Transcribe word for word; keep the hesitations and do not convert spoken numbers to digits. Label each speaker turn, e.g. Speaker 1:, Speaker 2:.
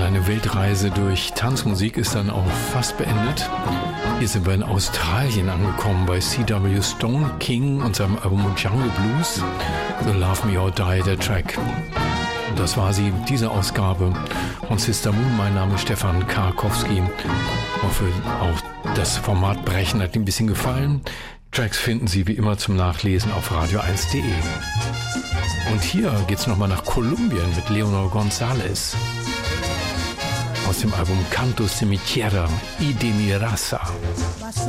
Speaker 1: seine Weltreise durch Tanzmusik ist dann auch fast beendet. Hier sind wir in Australien angekommen bei C W Stone King und seinem Album Jungle Blues. The Love Me or Die, der Track. Und das war sie, diese Ausgabe von Sister Moon. Mein Name ist Stefan Karkowski. Ich hoffe, auch das Format Brechen hat Ihnen ein bisschen gefallen. Tracks finden Sie wie immer zum Nachlesen auf radio eins punkt de. Und hier geht's nochmal nach Kolumbien mit Leonor González. Aus dem Album Cantos de mi Tierra y de mi Raza.